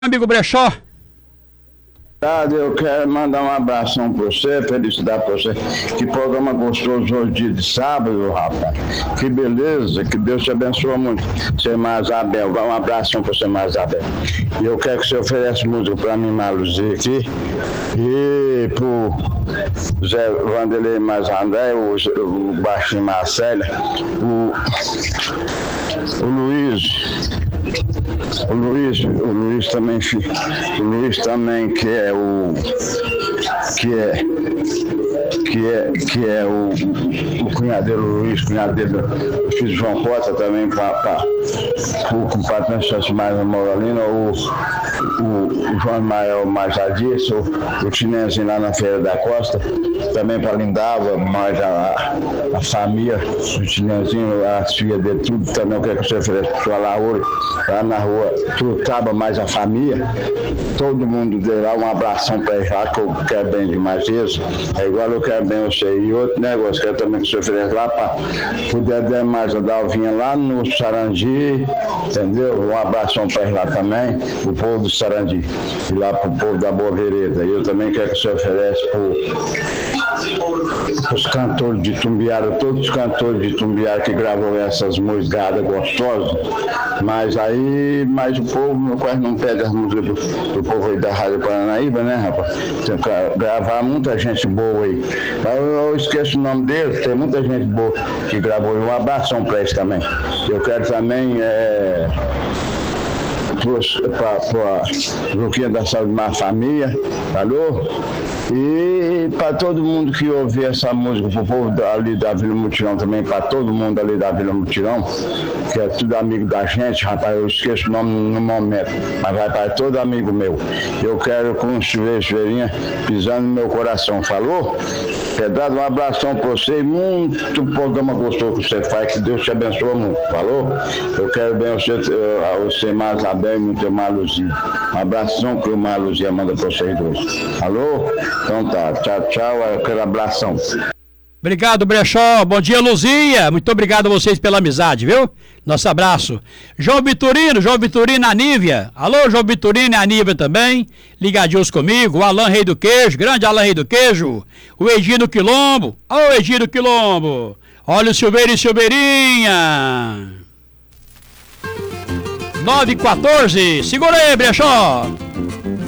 Amigo Brechó. Eu quero mandar um abração para você, felicidade para você. Que programa gostoso hoje dia de sábado, rapaz. Que beleza, que Deus te abençoe muito. Seu Mazabel, um abração para você, Mazabel. E eu quero que você ofereça música para mim, Maluzinha, aqui. E pro Zé Vanderlei Mazandé, o Baixinho Marcelo, o Luiz. O Luiz também que é o cunhadeiro Luiz, cunhadeiro do filho João Costa também para o patrão mais Moralina, o João Mael Majadias, o Tinezinho lá na Feira da Costa, também para Lindava, mais a família do Tinezinho, as filhas dele, tudo também o que você oferece para sua Laura, lá na rua Turcaba, mais a família, todo mundo deu lá um abração para ele lá, que eu quero bem demais isso, é igual eu quero bem você. E outro negócio que eu também que você oferece lá para poder dar mais a Dalvinha lá no Sarandi, entendeu? Um abração para ele lá também, o povo do Sarandi, e lá para o povo da Boa Vereda. E eu também quero que você oferece os cantores de Tumbiara, todos os cantores de Tumbiara que gravou essas músicas gostosas, mas o povo quase não pega as músicas do povo aí da Rádio Paranaíba, né, rapaz? Tem que gravar muita gente boa aí. Eu esqueço o nome dele, tem muita gente boa que gravou. Um abração para eles também. Eu quero também para Luquinha da Saúde Má Família, alô? E para todo mundo que ouvir essa música, para o povo ali da Vila Mutirão também, para todo mundo ali da Vila Mutirão, que é tudo amigo da gente, rapaz, eu esqueço o nome no momento, mas vai para todo amigo meu. Eu quero com um chuveirinha pisando no meu coração, falou? Pedrado, um abração para você e muito programa gostoso que você faz, que Deus te abençoe muito, falou? Eu quero bem você Mazabel e muito Maluzinho. Um abração que o Maluzinho manda para vocês dois. Alô? Então tá, tchau, aquele abração. Obrigado, Brechó. Bom dia, Luzia. Muito obrigado a vocês pela amizade, viu? Nosso abraço. João Vitorino, a Nívia. Alô, João Vitorino e a Nívia também. Ligadinhos comigo. O Alan Rei do Queijo, grande Alan Rei do Queijo. O Egino Quilombo. Ô, Egino Quilombo. Olha o Silveira e Silveirinha. 9h14. Segura aí, Brechó.